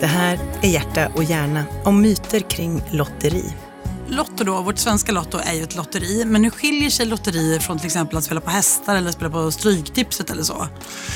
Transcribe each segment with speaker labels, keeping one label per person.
Speaker 1: Det här är Hjärta och hjärna om myter kring lotteri.
Speaker 2: Lotto då, vårt svenska Lotto är ju ett lotteri. Men hur skiljer sig lotterier från till exempel att spela på hästar eller spela på stryktipset eller så?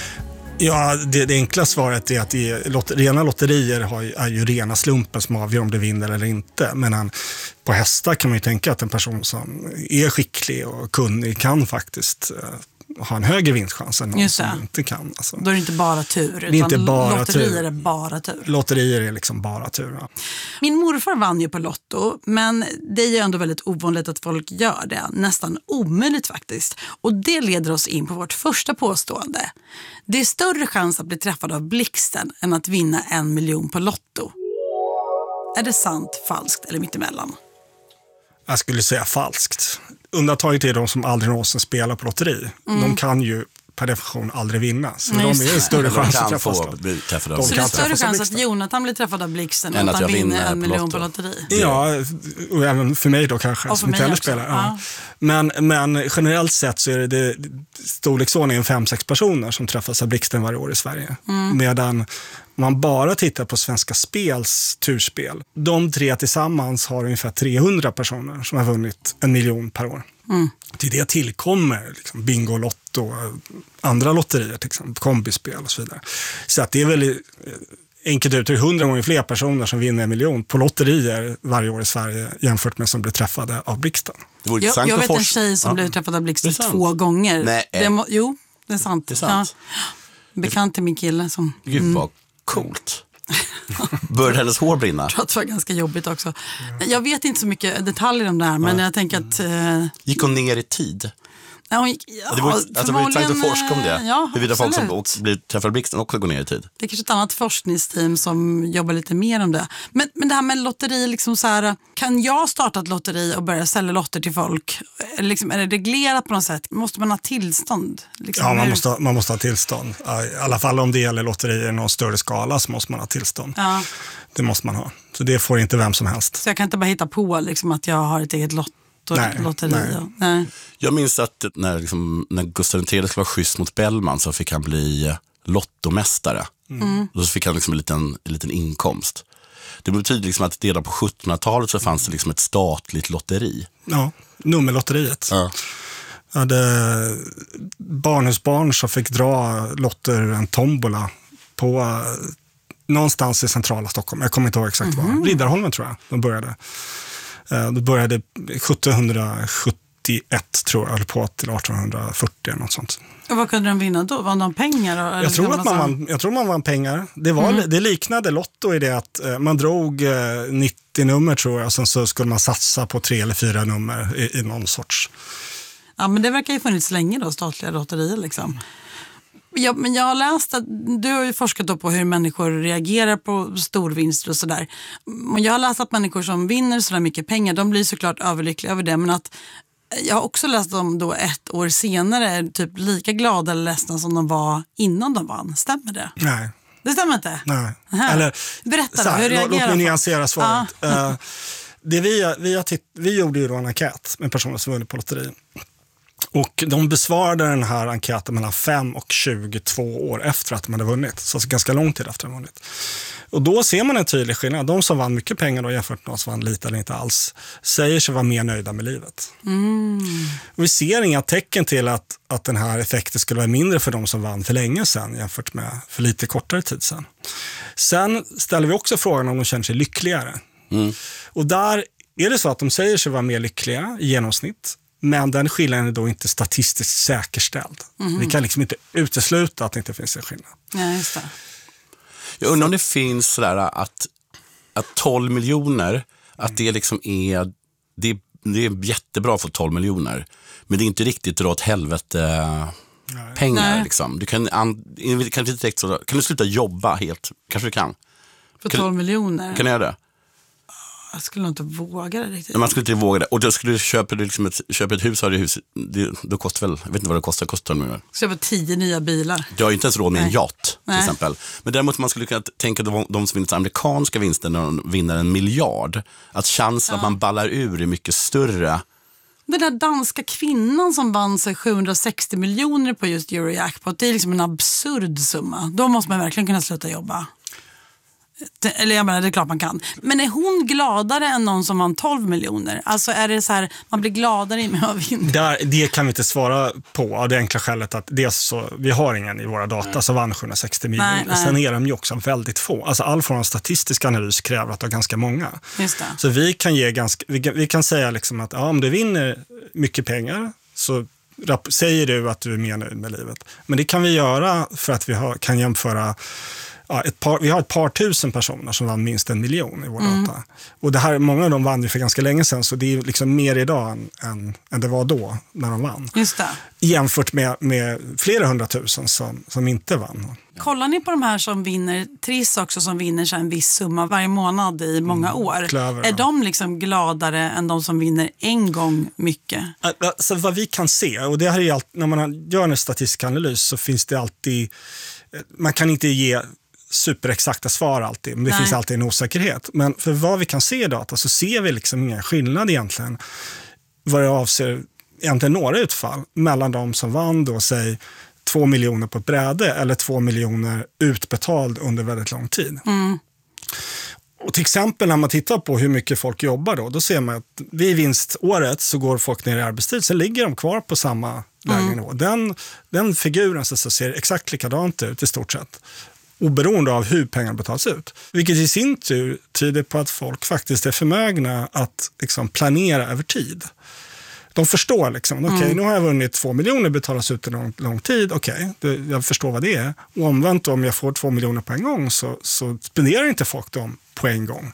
Speaker 3: Ja, det enkla svaret är att rena lotterier är ju rena slumpen som avgör om du vinner eller inte. Men på hästar kan man ju tänka att en person som är skicklig och kunnig kan faktiskt ha en högre vinstchans än någon som inte kan. Alltså.
Speaker 2: Då är det inte bara tur, utan
Speaker 3: inte bara
Speaker 2: lotterier är bara tur.
Speaker 3: Lotterier är liksom bara tur, ja.
Speaker 2: Min morfar vann ju på Lotto, men det är ju ändå väldigt ovanligt att folk gör det. Nästan omöjligt faktiskt. Och det leder oss in på vårt första påstående. Det är större chans att bli träffad av blixten än att vinna 1 miljon på Lotto. Är det sant, falskt eller mittemellan?
Speaker 3: Jag skulle säga falskt. Undantaget är de som aldrig någonsin spelar på lotteri. De kan ju per definition aldrig vinna. Så de är en större chans att träffas.
Speaker 2: Så det är större chans att Jonathan blir träffad av blixten än att han vinner 1 miljon på lotteri?
Speaker 3: Ja, och även för mig då kanske, som inte heller spelar. Ja. Men generellt sett så är det storleksordningen 5-6 personer som träffas av blixten varje år i Sverige. Medan man bara tittar på Svenska Spels turspel. De 3 tillsammans har ungefär 300 personer som har vunnit 1 miljon per år. Till det tillkommer liksom bingo, lotto, andra lotterier, till exempel kombispel och så vidare. Så att det är väl enkelt ut 100 gånger fler personer som vinner 1 miljon på lotterier varje år i Sverige jämfört med som blir träffade av blixten.
Speaker 2: Jag vet en tjej som blev träffad av blixten 2 gånger.
Speaker 4: Nej.
Speaker 2: Jo, det är sant.
Speaker 4: Det är sant.
Speaker 2: Ja. Bekant till min kille som...
Speaker 4: Gud vad coolt. Började hennes hår brinna?
Speaker 2: Jag tror att det var ganska jobbigt också. Jag vet inte så mycket detaljer om det här, men jag tänker att...
Speaker 4: Gick hon ner i tid?
Speaker 2: Ja, hon gick,
Speaker 4: det vore intressant att forska om det.
Speaker 2: Ja,
Speaker 4: huruvida folk som blir träffade blixten också går ner i tid.
Speaker 2: Det är kanske ett annat forskningsteam som jobbar lite mer om det. Men det här med lotteri, liksom så här, kan jag starta ett lotteri och börja sälja lotter till folk? Liksom, är det reglerat på något sätt? Måste man ha tillstånd? Liksom,
Speaker 3: ja, man måste ha tillstånd. I alla fall om det gäller lotterier i någon större skala så måste man ha tillstånd. Ja. Det måste man ha. Så det får inte vem som helst.
Speaker 2: Så jag kan inte bara hitta på liksom, att jag har ett eget lotteri. Nej.
Speaker 4: Jag minns att när Gustav III skulle vara schysst mot Bellman så fick han bli lottomästare. Då fick han liksom en liten inkomst. Det betyder liksom att redan på 1700-talet så fanns det liksom ett statligt lotteri.
Speaker 3: Ja, nummerlotteriet. Ja. Jag hade barnhusbarn som fick dra lotter ur en tombola på någonstans i centrala Stockholm. Jag kommer inte ihåg exakt var. Riddarholmen tror jag de började. Det började 1771 tror jag, eller på till 1840 eller något sånt.
Speaker 2: Och vad kunde de vinna då? Var de pengar? Eller
Speaker 3: jag tror man vann pengar. Det liknade Lotto i det att man drog 90 nummer tror jag, och sen så skulle man satsa på 3 eller 4 nummer i någon sorts.
Speaker 2: Ja, men det verkar ju funnits länge då, statliga lotterier liksom. Ja, men jag har läst att du har ju forskat då på hur människor reagerar på storvinster och sådär. Jag har läst att människor som vinner sådär mycket pengar, de blir såklart överlyckliga över det, men att jag har också läst om då 1 år senare är typ lika glada eller ledsna som de var innan de vann. Stämmer det?
Speaker 3: Nej.
Speaker 2: Det stämmer inte?
Speaker 3: Nej.
Speaker 2: Eller, berätta då, hur reagerar
Speaker 3: låt mig nyansera svaret. Vi gjorde ju då en enkät med personer som vunnit på lotteri. Och de besvarade den här enkäten mellan 5 och 22 år efter att de hade vunnit. Så alltså ganska lång tid efter att de vunnit. Och då ser man en tydlig skillnad. De som vann mycket pengar då jämfört med de som vann lite eller inte alls säger sig vara mer nöjda med livet. Och vi ser inga tecken till att den här effekten skulle vara mindre för de som vann för länge sedan jämfört med för lite kortare tid sedan. Sen ställer vi också frågan om de känner sig lyckligare. Och där är det så att de säger sig vara mer lyckliga i genomsnitt. Men den skillnaden är då inte statistiskt säkerställd. Vi kan liksom inte utesluta att det inte finns en skillnad.
Speaker 2: Ja, just det.
Speaker 4: Jag undrar om det finns sådär att 12 miljoner, att det liksom är, det är jättebra för 12 miljoner. Men det är inte riktigt dra åt helvete pengar. Liksom. Du kan inte direkt så, kan du sluta jobba helt? Kanske du kan.
Speaker 2: För 12 miljoner?
Speaker 4: Kan du göra det?
Speaker 2: Jag skulle nog inte våga det riktigt.
Speaker 4: Men man skulle inte våga det. Och då skulle du köpa ett hus, har du hus, då kostar väl, jag vet inte vad det kostar nu.
Speaker 2: Köpa 10 nya bilar.
Speaker 4: Du har ju inte ens råd med en yacht till exempel. Men däremot man skulle kunna tänka att de som vinner amerikanska vinster när de vinner 1 miljard, att chansen att man ballar ur är mycket större.
Speaker 2: Den där danska kvinnan som vann sig 760 miljoner på just Eurojackpot, det är liksom en absurd summa. Då måste man verkligen kunna sluta jobba. Eller jag menar, det är klart man kan. Men är hon gladare än någon som vann 12 miljoner? Alltså är det så här, man blir gladare med att vinna?
Speaker 3: Det kan vi inte svara på av det enkla skälet att vi har ingen i våra data som vann 760 miljoner.
Speaker 2: Nej.
Speaker 3: Sen är de ju också väldigt få. Alltså all form av statistisk analys kräver att det är ganska många.
Speaker 2: Just det.
Speaker 3: Så vi kan säga liksom att om du vinner mycket pengar så säger du att du är mer nöjd med livet. Men det kan vi göra för att kan jämföra. Vi har ett par tusen personer som vann minst 1 miljon i vår data. Och många av dem vann ju för ganska länge sedan, så det är liksom mer idag än det var då när de vann.
Speaker 2: Just det.
Speaker 3: Jämfört med flera 100 000 som inte vann.
Speaker 2: Kollar ni på de här som vinner, Triss också, som vinner så en viss summa varje månad i många år?
Speaker 3: Klöver,
Speaker 2: är de liksom gladare än de som vinner en gång mycket?
Speaker 3: Alltså vad vi kan se, och det här är alltid, när man gör en statistisk analys så finns det alltid, man kan inte ge superexakta svar alltid, men det finns alltid en osäkerhet. Men för vad vi kan se i data så ser vi liksom ingen skillnad egentligen vad det avser egentligen några utfall mellan de som vann då, säg 2 miljoner på ett bräde eller 2 miljoner utbetald under väldigt lång tid. Och till exempel när man tittar på hur mycket folk jobbar då ser man att vid vinståret så går folk ner i arbetstid, så ligger de kvar på samma lägenivå. Den figuren så ser exakt likadant ut i stort sett, oberoende av hur pengar betalas ut. Vilket i sin tur tyder på att folk faktiskt är förmögna att liksom planera över tid. De förstår liksom, okej, nu har jag vunnit 2 miljoner, betalas ut en lång tid, jag förstår vad det är. Och omvänt, om jag får 2 miljoner på en gång så spenderar inte folk dem på en gång.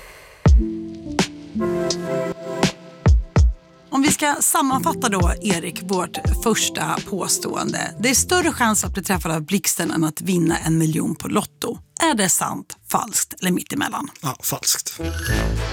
Speaker 2: Om vi ska sammanfatta då, Erik, vårt första påstående. Det är större chans att bli träffad av blixten än att vinna 1 miljon på Lotto. Är det sant, falskt eller mittemellan?
Speaker 3: Ja, falskt.